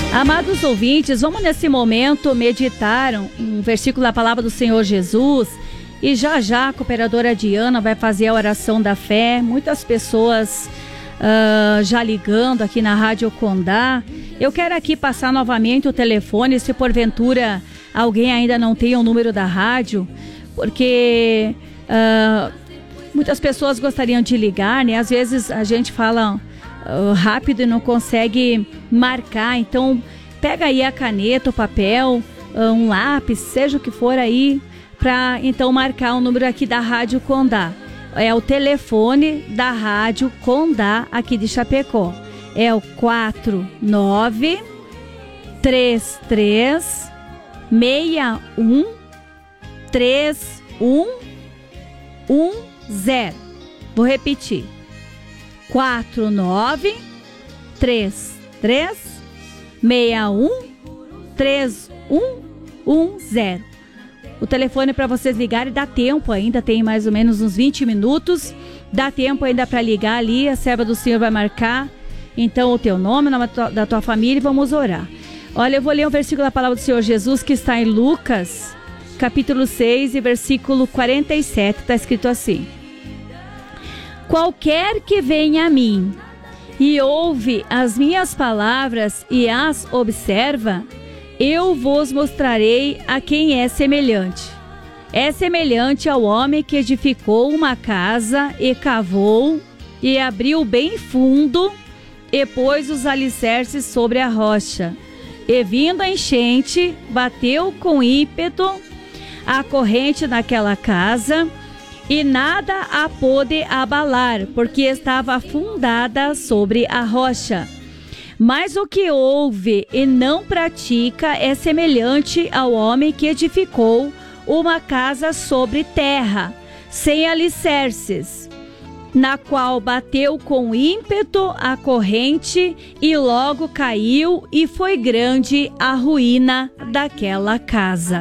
Amados ouvintes, vamos nesse momento meditar um versículo da palavra do Senhor Jesus. E já a cooperadora Diana vai fazer a oração da fé. Muitas pessoas já ligando aqui na Rádio Condá. Eu quero aqui passar novamente o telefone, se porventura alguém ainda não tem o número da rádio, porque muitas pessoas gostariam de ligar, né? Às vezes a gente fala rápido e não consegue marcar. Então pega aí a caneta, o papel, um lápis, seja o que for aí, para então marcar o número aqui da Rádio Condá. É o telefone da Rádio Condá aqui de Chapecó. É o 4933613110. Vou repetir. 4933613110. O telefone para vocês ligarem, dá tempo ainda, tem mais ou menos uns 20 minutos. Dá tempo ainda para ligar ali, a serva do Senhor vai marcar então o teu nome, o nome da tua família, e vamos orar. Olha, eu vou ler um versículo da palavra do Senhor Jesus que está em Lucas, capítulo 6 e versículo 47, está escrito assim: qualquer que venha a mim e ouve as minhas palavras e as observa, eu vos mostrarei a quem é semelhante. É semelhante ao homem que edificou uma casa e cavou e abriu bem fundo e pôs os alicerces sobre a rocha. E vindo a enchente, bateu com ímpeto a corrente naquela casa, e nada a pôde abalar, porque estava fundada sobre a rocha. Mas o que ouve e não pratica é semelhante ao homem que edificou uma casa sobre terra, sem alicerces, na qual bateu com ímpeto a corrente e logo caiu, e foi grande a ruína daquela casa.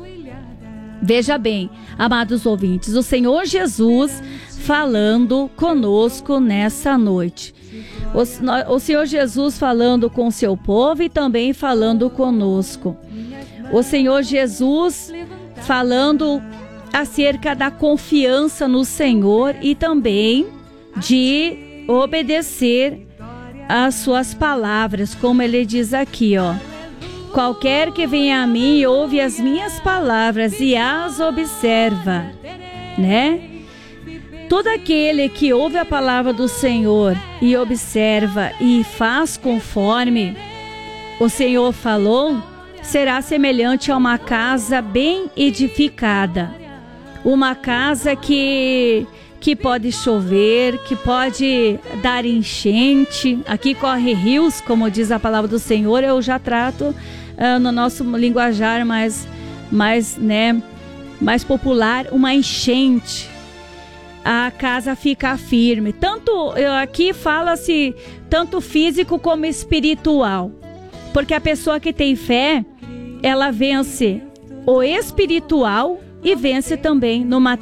Veja bem, amados ouvintes, o Senhor Jesus falando conosco nessa noite. O Senhor Jesus falando com o seu povo e também falando conosco. O Senhor Jesus falando acerca da confiança no Senhor e também de obedecer às suas palavras, como ele diz aqui, ó. Qualquer que venha a mim e ouve as minhas palavras e as observa, né? Todo aquele que ouve a palavra do Senhor e observa e faz conforme o Senhor falou, será semelhante a uma casa bem edificada. Uma casa que pode chover, que pode dar enchente. Aqui corre rios, como diz a palavra do Senhor. Eu já trato no nosso linguajar mais popular, uma enchente. A casa fica firme. Aqui fala-se tanto físico como espiritual. Porque a pessoa que tem fé, ela vence o espiritual e vence também no material.